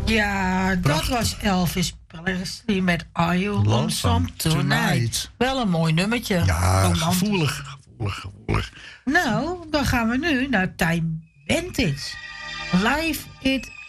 Ja, dat was Elvis Presley met Are You Lonesome Tonight. Wel een mooi nummertje. Ja, gevoelig. Nou, dan gaan we nu naar Time Bandits. Live It